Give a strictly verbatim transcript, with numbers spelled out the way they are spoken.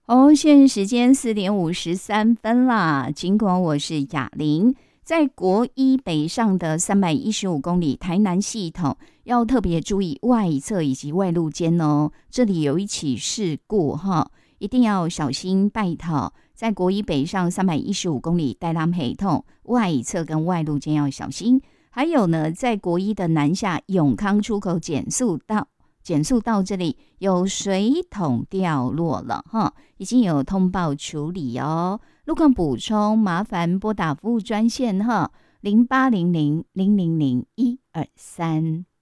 哦，现在时间四点五十三分啦。尽管我是雅玲，在国一北上的三百一十五公里台南系统，要特别注意外侧以及外路间哦。这里有一起事故哈，一定要小心拜讨。在国一北上三百一十五公里带浪系统，外侧跟外路间要小心。还有呢，在国一的南下永康出口减速道。减速到这里有水桶掉落了哈，已经有通报处理哦。路况补充，麻烦拨打服务专线哈，零八零零零零零一二三。